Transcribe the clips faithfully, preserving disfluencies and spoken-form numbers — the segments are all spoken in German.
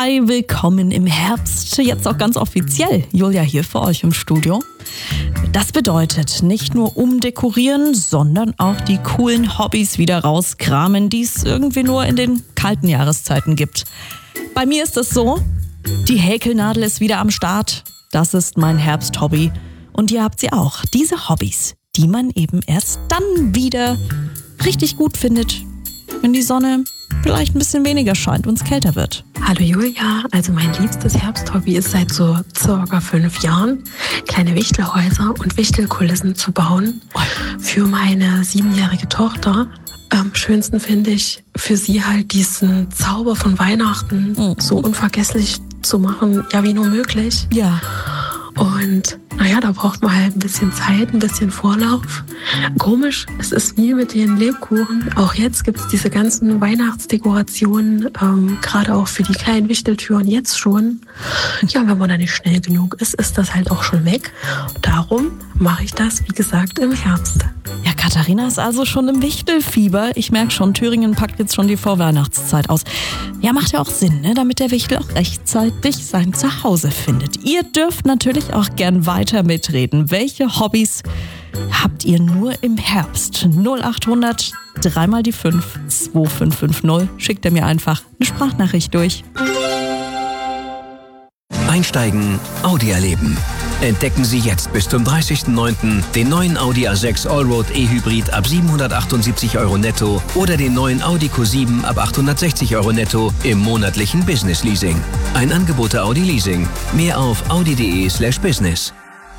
Hi, willkommen im Herbst. Jetzt auch ganz offiziell. Julia hier für euch im Studio. Das bedeutet nicht nur umdekorieren, sondern auch die coolen Hobbys wieder rauskramen, die es irgendwie nur in den kalten Jahreszeiten gibt. Bei mir ist es so, die Häkelnadel ist wieder am Start. Das ist mein Herbsthobby. Und ihr habt sie auch. Diese Hobbys, die man eben erst dann wieder richtig gut findet, wenn die Sonne vielleicht ein bisschen weniger scheint und es kälter wird. Hallo Julia, also mein liebstes Herbsthobby ist seit so circa fünf Jahren, kleine Wichtelhäuser und Wichtelkulissen zu bauen für meine siebenjährige Tochter. Am schönsten finde ich für sie halt diesen Zauber von Weihnachten mhm. so unvergesslich zu machen, ja wie nur möglich. Ja. Und naja, da braucht man halt ein bisschen Zeit, ein bisschen Vorlauf. Komisch, es ist wie mit den Lebkuchen. Auch jetzt gibt es diese ganzen Weihnachtsdekorationen, ähm, gerade auch für die kleinen Wichteltüren jetzt schon. Ja, wenn man da nicht schnell genug ist, ist das halt auch schon weg. Darum mache ich das, wie gesagt, im Herbst. Ja, Katharina ist also schon im Wichtelfieber. Ich merke schon, Thüringen packt jetzt schon die Vorweihnachtszeit aus. Ja, macht ja auch Sinn, ne? Damit der Wichtel auch rechtzeitig sein Zuhause findet. Ihr dürft natürlich auch gern weiter mitreden. Welche Hobbys habt ihr nur im Herbst? null acht hundert dreimal die fünf zwei fünf fünf null. Schickt ihr mir einfach eine Sprachnachricht durch. Einsteigen, Audi erleben. Entdecken Sie jetzt bis zum dreißigsten neunten den neuen Audi A sechs Allroad E-Hybrid ab siebenhundertachtundsiebzig Euro netto oder den neuen Audi Q sieben ab achthundertsechzig Euro netto im monatlichen Business Leasing. Ein Angebot der Audi Leasing. Mehr auf audi.de slash business.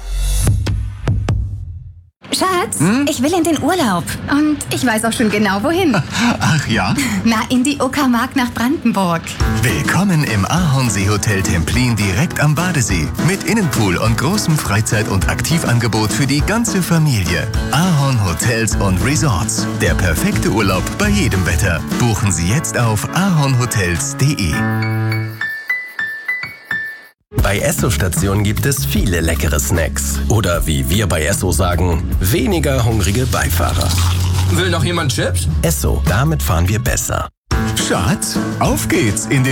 Schatz, hm? ich will in den Urlaub. Und ich weiß auch schon genau, wohin. Ach ja? Na, in die Uckermark nach Brandenburg. Willkommen im Ahornsee-Hotel Templin direkt am Badesee. Mit Innenpool und großem Freizeit- und Aktivangebot für die ganze Familie. Ahorn Hotels und Resorts. Der perfekte Urlaub bei jedem Wetter. Buchen Sie jetzt auf ahornhotels punkt de. Bei Esso-Stationen gibt es viele leckere Snacks. Oder wie wir bei Esso sagen, weniger hungrige Beifahrer. Will noch jemand Chips? Esso, damit fahren wir besser. Schatz, auf geht's in den